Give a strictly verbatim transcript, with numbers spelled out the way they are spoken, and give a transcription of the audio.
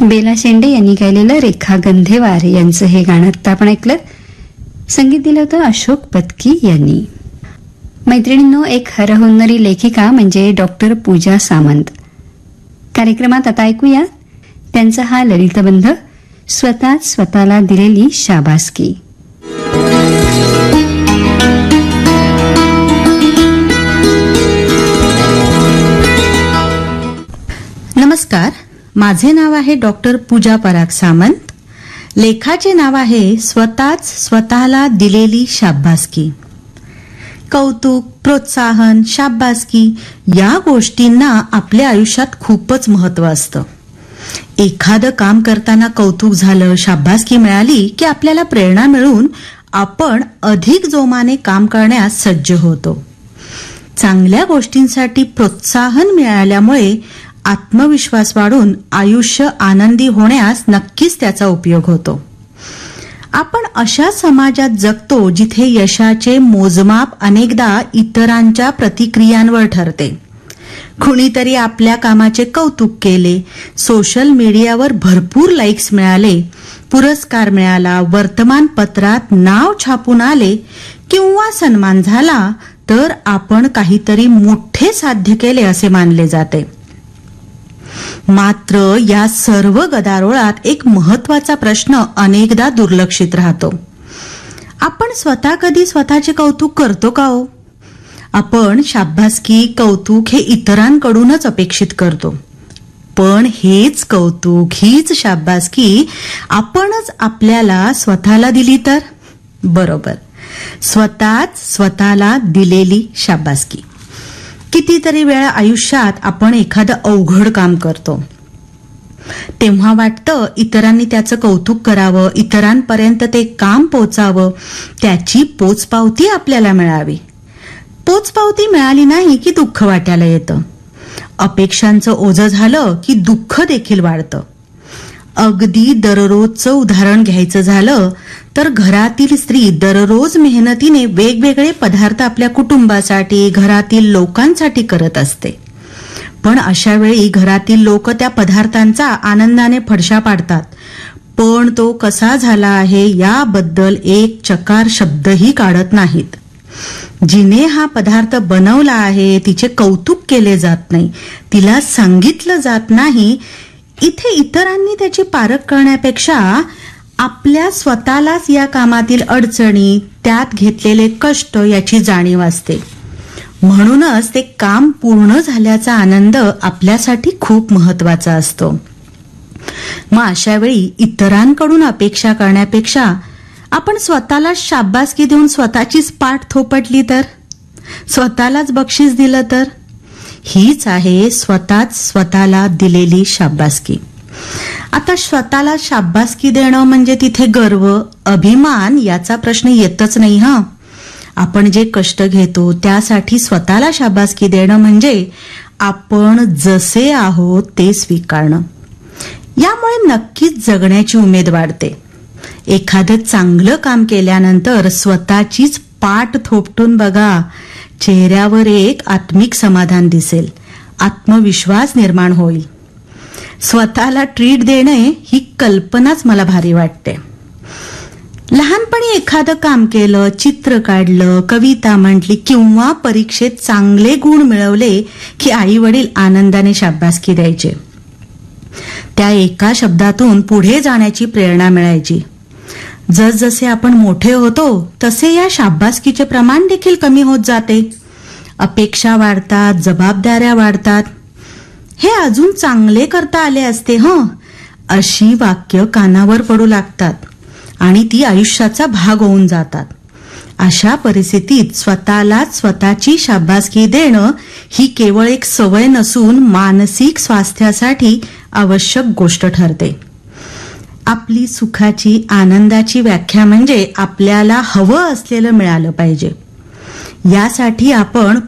बेला शेंडे यांनी गायलेलं रेखा गंधेवार यांचं हे गाणं आता आपण ऐकलं. संगीत दिलं होतं अशोक पत्की यांनी. मैत्रिणींनो, एक हरहुन्नरी लेखिका म्हणजे डॉक्टर पूजा सामंत. कार्यक्रमात आता ऐकूया त्यांचा हा ललितबंध, स्वतःच स्वतःला दिलेली शाबासकी. नमस्कार, माझे नाव आहे डॉक्टर पूजा पराग सामंत. लेखाचे नाव आहे स्वतःच स्वतःला दिलेली शाबासकी. कौतुक, प्रोत्साहन, शाबासकी या गोष्टींना आपल्या आयुष्यात खूपच महत्व असतं. एखादं काम करताना कौतुक झालं, शाबासकी मिळाली की आपल्याला प्रेरणा मिळून आपण अधिक जोमाने काम करण्यास सज्ज होतो. चांगल्या गोष्टींसाठी प्रोत्साहन मिळाल्यामुळे आत्मविश्वास वाढून आयुष्य आनंदी होण्यास नक्कीच त्याचा उपयोग होतो. आपण अशा समाजात जगतो जिथे यशाचे मोजमाप अनेकदा इतरांच्या प्रतिक्रियांवर ठरते. कुणीतरी आपल्या कामाचे कौतुक केले, सोशल मीडियावर भरपूर लाईक्स मिळाले, पुरस्कार मिळाला, वर्तमानपत्रात नाव छापून आले किंवा सन्मान झाला तर आपण काहीतरी मोठे साध्य केले असे मानले जाते. मात्र या सर्व गदारोळात एक महत्वाचा प्रश्न अनेकदा दुर्लक्षित राहतो. आपण स्वतः कधी स्वतःचे कौतुक करतो का हो? आपण शाबासकी, कौतुक हे इतरांकडूनच अपेक्षित करतो. पण हेच कौतुक, हीच शाबासकी आपणच आपल्याला स्वतःला दिली तर? बरोबर, स्वतःच स्वतःला दिलेली शाबासकी. कितीतरी वेळा आयुष्यात आपण एखादं अवघड काम करतो तेव्हा वाटतं इतरांनी त्याचं कौतुक करावं, इतरांपर्यंत ते काम पोचावं, त्याची पोचपावती आपल्याला मिळावी. पोचपावती मिळाली नाही की दुःख वाटायला येतं. अपेक्षांचं ओझं झालं की दुःख देखील वाढतं. अगदी दररोजचं उदाहरण घ्यायचं झालं तर घरातील स्त्री दररोज मेहनतीने वेगवेगळे पदार्थ आपल्या कुटुंबासाठी, घरातील लोकांसाठी करत असते. पण अशा वेळी घरातील लोक त्या पदार्थांचा आनंदाने फडशा पाडतात, पण तो कसा झाला आहे याबद्दल एक चकार शब्दही काढत नाहीत. जिने हा पदार्थ बनवला आहे तिचे कौतुक केले जात नाही, तिला सांगितलं जात नाही. इथे इतरांनी त्याची पारख करण्यापेक्षा आपल्या स्वतःलाच या कामातील अडचणी, त्यात घेतलेले कष्ट याची जाणीव असते. म्हणूनच ते काम पूर्ण झाल्याचा आनंद आपल्यासाठी खूप महत्वाचा असतो. मग अशा वेळी इतरांकडून अपेक्षा करण्यापेक्षा आपण स्वतःला शाबासकी देऊन स्वतःचीच पाठ थोपटली तर, स्वतःलाच बक्षीस दिलं तर? हीच आहे स्वतःच स्वतःला दिलेली शाबासकी. आता स्वतःला शाबासकी देणं म्हणजे तिथे गर्व, अभिमान याचा प्रश्न येतच नाही. हा, आपण जे कष्ट घेतो त्यासाठी स्वतःला शाबासकी देणं म्हणजे आपण जसे आहोत ते स्वीकारणं. यामुळे नक्कीच जगण्याची उमेद वाढते. एखादं चांगलं काम केल्यानंतर स्वतःचीच पाठ थोपटून बघा, चेहऱ्यावर एक आत्मिक समाधान दिसेल, आत्मविश्वास निर्माण होईल. स्वतःला ट्रीट देणे ही कल्पनाच मला भारी वाटते. लहानपणी एखादं काम केलं, चित्र काढलं, कविता म्हटली किंवा परीक्षेत चांगले गुण मिळवले की आई वडील आनंदाने शाबासकी द्यायचे. त्या एका शब्दातून पुढे जाण्याची प्रेरणा मिळायची. जसजसे आपण मोठे होतो तसे या शाबासकीचे प्रमाण देखील कमी होत जाते. अपेक्षा वाढतात, जबाबदाऱ्या वाढतात. हे अजून चांगले करता आले असते हं, अशी वाक्य कानावर पडू लागतात आणि ती आयुष्याचा भाग होऊन जातात. अशा परिस्थितीत स्वतःलाच स्वतःची शाबासकी देणं ही केवळ एक सवय नसून मानसिक स्वास्थ्यासाठी आवश्यक गोष्ट ठरते. आपली सुखाची, आनंदाची व्याख्या म्हणजे आपल्याला हवं असलेलं मिळालं पाहिजे. यासाठी आपण